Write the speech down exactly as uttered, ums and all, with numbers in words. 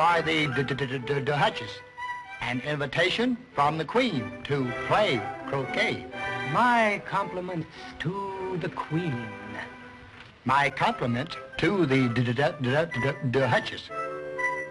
for the D- D- D- D- Duchess. An invitation from the Queen to play croquet. My compliments to the Queen. My compliments to the D- D- D- D- D- Duchess.